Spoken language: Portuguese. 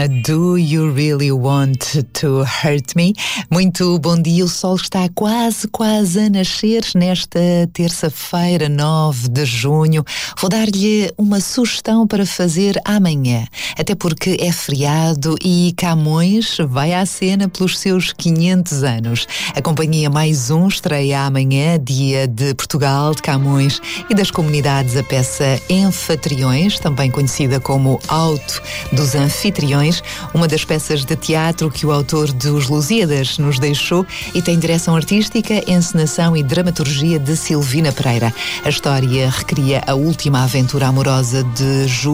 Do You Really Want to Hurt Me? Muito bom dia, o sol está quase a nascer nesta terça-feira, 9 de junho. Vou dar-lhe uma sugestão para fazer amanhã, até porque é feriado e Camões vai à cena pelos seus 500 anos. A companhia Mais Um estreia amanhã, dia de Portugal, de Camões e das comunidades, a peça Enfatriões, também conhecida como Auto dos Anfitriões, uma das peças de teatro que o autor dos Lusíadas nos deixou e tem direção artística, encenação e dramaturgia de Silvina Pereira. A história recria a última aventura amorosa de Ju